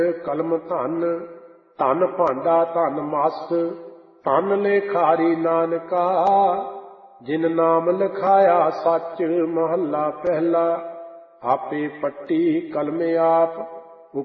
ਕਲਮ ਧਨ, ਧਨ ਭਾਂਡਾ ਧਨ ਮਸ, ਧਨ ਲੇਖਾਰੀ ਨਾਨਕਾ। ਜਿਨ ਨਾਮ ਲਿਖਾਇਆ ਸੱਚ, ਮਹੱਲਾ ਪਹਿਲਾ। ਆਪੇ ਪੱਟੀ ਕਲਮ ਆਪ,